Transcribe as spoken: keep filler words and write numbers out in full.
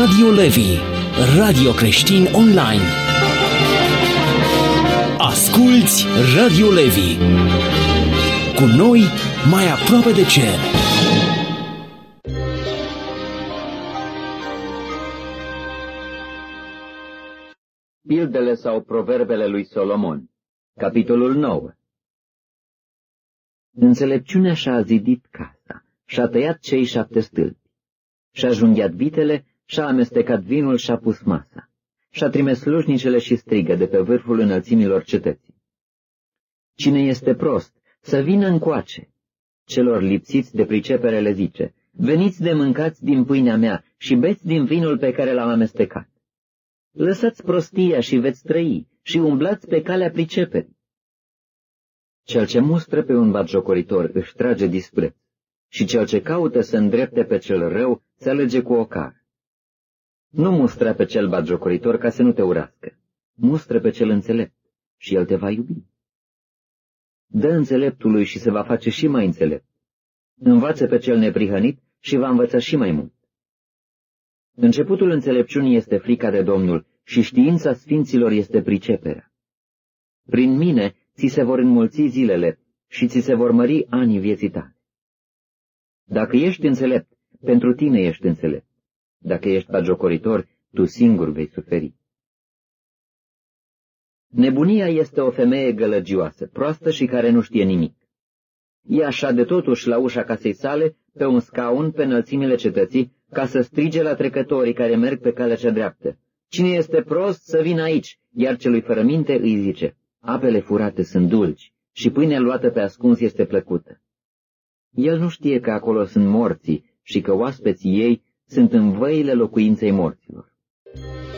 Radio Levi, radio creștin online. Asculți Radio Levi. Cu noi, mai aproape de cer. Pildele sau proverbele lui Solomon, capitolul nouă. Înțelepciunea și-a zidit casa, și-a tăiat cei șapte stâlpi, și-a junghiat vitele, și-a amestecat vinul și-a pus masa, și-a trimis slujnicele și strigă de pe vârful înălțimilor cetății. Cine este prost, să vină încoace. Celor lipsiți de pricepere le zice, veniți de mâncați din pâinea mea și beți din vinul pe care l-am amestecat. Lăsați prostia și veți trăi și umblați pe calea priceperii. Cel ce mustră pe un batjocoritor își trage dispreț și cel ce caută să îndrepte pe cel rău se alege cu ocar. Nu mustra pe cel batjocoritor ca să nu te urască, mustră pe cel înțelept și el te va iubi. Dă înțeleptului și se va face și mai înțelept. Învață pe cel neprihănit și va învăța și mai mult. Începutul înțelepciunii este frica de Domnul și știința sfinților este priceperea. Prin mine ți se vor înmulți zilele și ți se vor mări anii vieții tale. Dacă ești înțelept, pentru tine ești înțelept. Dacă ești batjocoritor, tu singur vei suferi. Nebunia este o femeie gălăgioasă, proastă și care nu știe nimic. E așa de totuși la ușa casei sale, pe un scaun, pe înălțimile cetății, ca să strige la trecătorii care merg pe calea cea dreaptă. Cine este prost să vină aici, iar celui fără minte îi zice, apele furate sunt dulci și pâinea luată pe ascuns este plăcută. El nu știe că acolo sunt morții și că oaspeții ei sunt în văile locuinței morților.